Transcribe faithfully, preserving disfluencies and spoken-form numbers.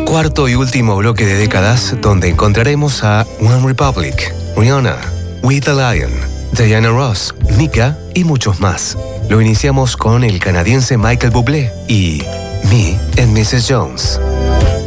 Cuarto y último bloque de décadas donde encontraremos a One Republic, Rihanna, We the Lion, Diana Ross, Mika y muchos más. Lo iniciamos con el canadiense Michael Bublé y Me and missus Jones.